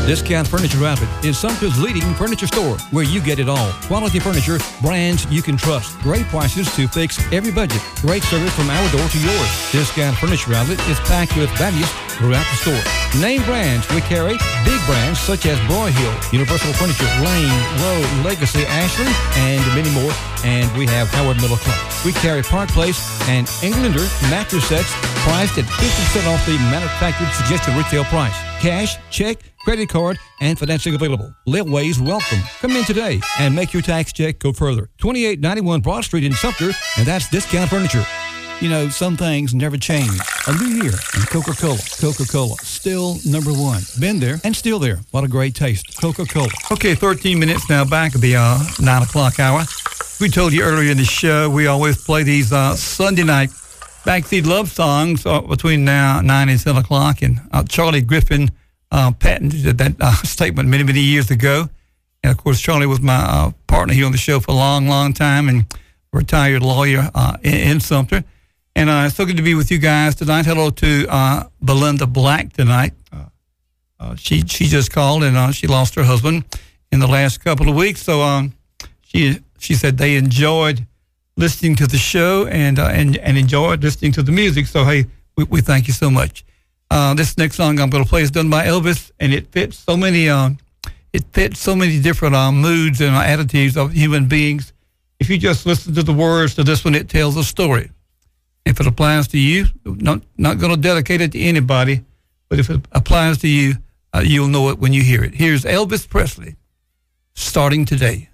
Discount Furniture Outlet is Sumter's leading furniture store where you get it all. Quality furniture, brands you can trust. Great prices to fix every budget. Great service from our door to yours. Discount Furniture Outlet is packed with values throughout the store. Name brands. We carry big brands such as Broyhill, Universal Furniture, Lane, Rowe, Legacy, Ashland, and many more. And we have Howard Middle Clark. We carry Park Place and Englander mattress sets priced at 50% off the manufactured suggested retail price. Cash, check, credit card, and financing available. Litways welcome. Come in today and make your tax check go further. 2891 Broad Street in Sumter, and that's Discount Furniture. You know, some things never change. A new year and Coca-Cola. Coca-Cola, still number one. Been there and still there. What a great taste. Coca-Cola. Okay, 13 minutes now back at the 9 o'clock hour. We told you earlier in the show, we always play these Sunday night backseat love songs between now 9 and 10 o'clock. And Charlie Griffin patented that statement many, many years ago. And, of course, Charlie was my partner here on the show for a long, long time and retired lawyer in Sumter. And it's so good to be with you guys tonight. Hello to Belinda Black tonight. She just called, and she lost her husband in the last couple of weeks. So she said they enjoyed listening to the show and enjoyed listening to the music. So, hey, we thank you so much. This next song I'm going to play is done by Elvis, and it fits so many different moods and attitudes of human beings. If you just listen to the words to this one, it tells a story. If it applies to you, not going to dedicate it to anybody, but if it applies to you, you'll know it when you hear it. Here's Elvis Presley, Starting Today.